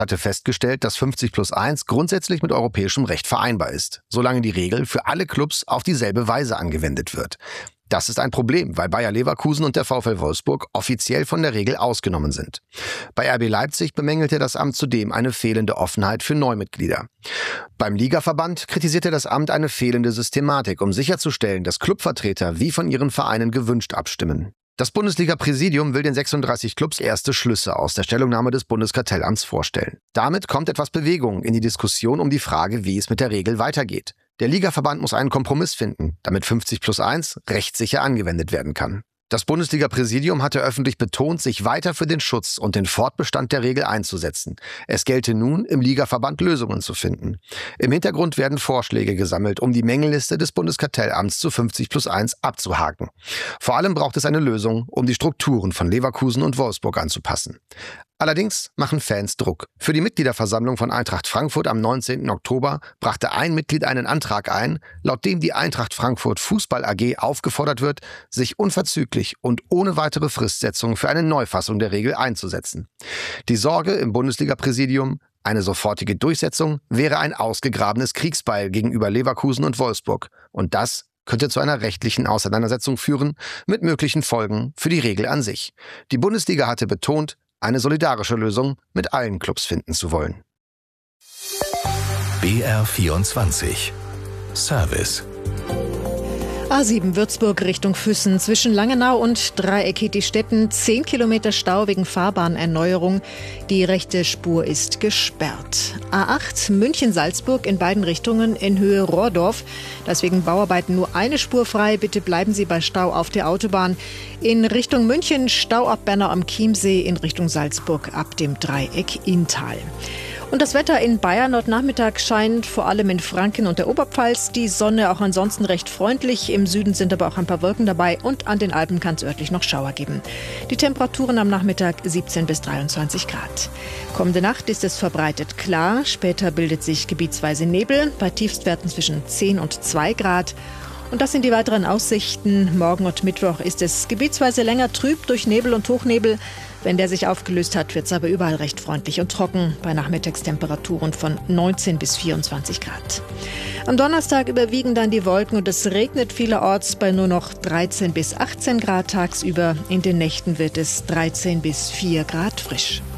hatte festgestellt, dass 50+1 grundsätzlich mit europäischem Recht vereinbar ist, solange die Regel für alle Clubs auf dieselbe Weise angewendet wird. Das ist ein Problem, weil Bayer Leverkusen und der VfL Wolfsburg offiziell von der Regel ausgenommen sind. Bei RB Leipzig bemängelte das Amt zudem eine fehlende Offenheit für Neumitglieder. Beim Ligaverband kritisierte das Amt eine fehlende Systematik, um sicherzustellen, dass Clubvertreter wie von ihren Vereinen gewünscht abstimmen. Das Bundesliga-Präsidium will den 36 Clubs erste Schlüsse aus der Stellungnahme des Bundeskartellamts vorstellen. Damit kommt etwas Bewegung in die Diskussion um die Frage, wie es mit der Regel weitergeht. Der Ligaverband muss einen Kompromiss finden, damit 50+1 rechtssicher angewendet werden kann. Das Bundesliga-Präsidium hatte öffentlich betont, sich weiter für den Schutz und den Fortbestand der Regel einzusetzen. Es gelte nun, im Ligaverband Lösungen zu finden. Im Hintergrund werden Vorschläge gesammelt, um die Mängelliste des Bundeskartellamts zu 50+1 abzuhaken. Vor allem braucht es eine Lösung, um die Strukturen von Leverkusen und Wolfsburg anzupassen. Allerdings machen Fans Druck. Für die Mitgliederversammlung von Eintracht Frankfurt am 19. Oktober brachte ein Mitglied einen Antrag ein, laut dem die Eintracht Frankfurt Fußball AG aufgefordert wird, sich unverzüglich und ohne weitere Fristsetzung für eine Neufassung der Regel einzusetzen. Die Sorge im Bundesliga-Präsidium: eine sofortige Durchsetzung wäre ein ausgegrabenes Kriegsbeil gegenüber Leverkusen und Wolfsburg. Und das könnte zu einer rechtlichen Auseinandersetzung führen, mit möglichen Folgen für die Regel an sich. Die Bundesliga hatte betont, eine solidarische Lösung mit allen Clubs finden zu wollen. BR24 Service. A7 Würzburg Richtung Füssen. Zwischen Langenau und Dreieck-Stetten 10 Kilometer Stau wegen Fahrbahnerneuerung. Die rechte Spur ist gesperrt. A8 München-Salzburg in beiden Richtungen in Höhe Rohrdorf. Deswegen Bauarbeiten nur eine Spur frei. Bitte bleiben Sie bei Stau auf der Autobahn. In Richtung München Stau ab Bernau am Chiemsee, in Richtung Salzburg ab dem Dreieck Inntal. Und das Wetter in Bayern heute Nachmittag scheint vor allem in Franken und der Oberpfalz. Die Sonne auch ansonsten recht freundlich. Im Süden sind aber auch ein paar Wolken dabei und an den Alpen kann es örtlich noch Schauer geben. Die Temperaturen am Nachmittag 17 bis 23 Grad. Kommende Nacht ist es verbreitet klar. Später bildet sich gebietsweise Nebel bei Tiefstwerten zwischen 10 und 2 Grad. Und das sind die weiteren Aussichten. Morgen und Mittwoch ist es gebietsweise länger trüb durch Nebel und Hochnebel. Wenn der sich aufgelöst hat, wird es aber überall recht freundlich und trocken, bei Nachmittagstemperaturen von 19 bis 24 Grad. Am Donnerstag überwiegen dann die Wolken und es regnet vielerorts bei nur noch 13 bis 18 Grad tagsüber. In den Nächten wird es 13 bis 4 Grad frisch.